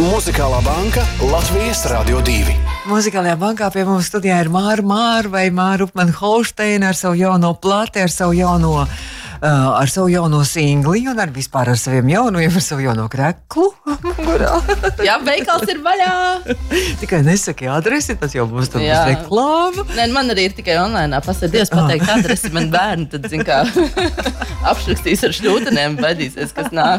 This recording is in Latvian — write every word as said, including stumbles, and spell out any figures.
Muzikālā banka Latvijas Radio divi. Muzikālajā bankā pie mums studijā ir Māra Māra vai Māra Upman-Holšteina ar savu jauno plati, ar savu jauno, uh, ar savu jauno singli un ar vispār ar saviem jauniem, ar savu jauno kreklu. Jā, veikals ir vaļā. Tikai nesaki adresi, tas jau būs tur būs reklāma. Nē, man arī ir tikai online. Pasēdies pateikt adresi, man bērni tad, zin kā, apšrakstīs ar šļūtenēm, baidīsies, kas nāk.